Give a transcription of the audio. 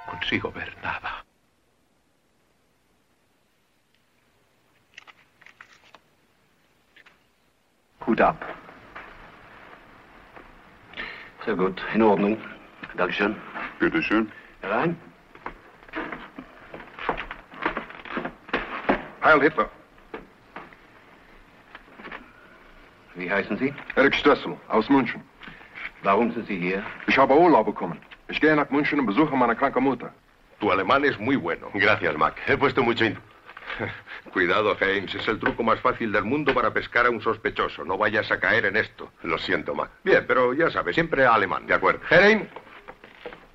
consigo ver nada. Hut ab. Sehr gut, in Ordnung. Dankeschön. Bitte schön. Herein. Heil Hitler. Wie heißen Sie? Erik Stössel, aus München. Warum sind Sie hier? Ich habe Urlaub bekommen. Ich gehe nach München und besuche meine kranke Mutter. Tu alemán es muy bueno. Gracias, Mac. He puesto mucho Cuidado, James. Es el truco más fácil del mundo para pescar a un sospechoso. No vayas a caer en esto. Lo siento, Mac. Bien, pero ya sabes, siempre alemán. De acuerdo. Herein.